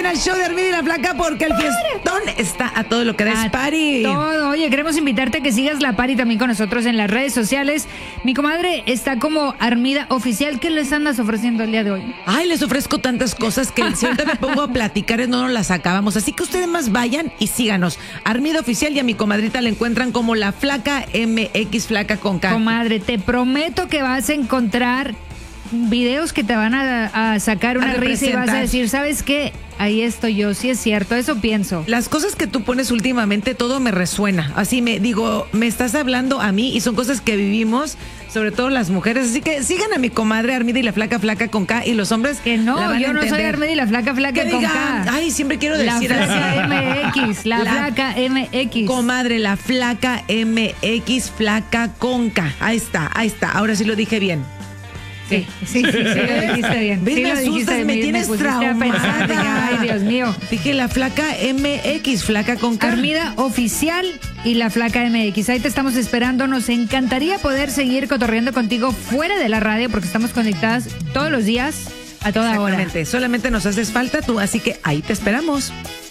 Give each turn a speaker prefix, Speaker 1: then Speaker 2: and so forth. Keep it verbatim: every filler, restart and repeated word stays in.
Speaker 1: también al show de Armida y la Flaca porque el fiestón está a todo lo que da. Es party.
Speaker 2: Todo. Oye, queremos invitarte a que sigas la party también con nosotros en las redes sociales. Mi comadre está como Armida Oficial. ¿Qué les andas ofreciendo el día de hoy?
Speaker 1: Ay, les ofrezco tantas cosas que si ahorita me pongo a platicar no nos las acabamos. Así que ustedes más vayan y síganos. Armida Oficial, y a mi comadrita la encuentran como la Flaca M X, Flaca con K.
Speaker 2: Comadre, te prometo que vas a encontrar videos que te van a, a sacar una
Speaker 1: A
Speaker 2: risa y vas a
Speaker 1: representar.
Speaker 2: decir, ¿sabes qué? Ahí estoy yo, sí es cierto, eso pienso.
Speaker 1: Las cosas que tú pones últimamente, todo me resuena. Así me digo, me estás hablando a mí y son cosas que vivimos, sobre todo las mujeres. Así que sigan a mi comadre Armida y la Flaca, Flaca con K, y los hombres
Speaker 2: Que no,
Speaker 1: la van a
Speaker 2: yo no soy
Speaker 1: entender.
Speaker 2: Armida y la Flaca, Flaca
Speaker 1: Que
Speaker 2: con
Speaker 1: digan,
Speaker 2: K.
Speaker 1: ay, siempre quiero
Speaker 2: La
Speaker 1: decir
Speaker 2: Flaca
Speaker 1: así.
Speaker 2: M X, la,
Speaker 1: La-
Speaker 2: Flaca M X.
Speaker 1: Comadre, la Flaca M X, Flaca con K. Ahí está, ahí está. Ahora sí lo dije bien.
Speaker 2: Sí, sí, sí, sí, lo dijiste bien.
Speaker 1: ¿Ves?
Speaker 2: Sí,
Speaker 1: Me
Speaker 2: lo dijiste
Speaker 1: asustas,
Speaker 2: bien,
Speaker 1: me tienes
Speaker 2: pusiste a pensar, dije,
Speaker 1: traumada.
Speaker 2: ay, Dios mío.
Speaker 1: Dije la Flaca M X, Flaca con K.
Speaker 2: Armida Oficial y la Flaca M X. Ahí te estamos esperando. Nos encantaría poder seguir cotorreando contigo fuera de la radio porque estamos conectadas todos los días a toda hora.
Speaker 1: Exactamente. Solamente nos haces falta tú, así que ahí te esperamos.